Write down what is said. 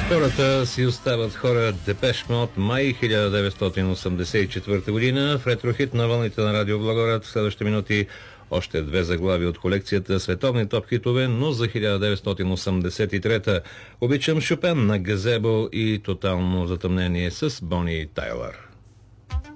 Хората си остават хора. Депеш Мод, май 1984 година. В ретрохит на вълните на Радио Благород. В следващите минути още две заглави от колекцията световни топ-хитове, но за 1983. Обичам Шопен на Газебо и Тотално затъмнение с Бони Тайлър.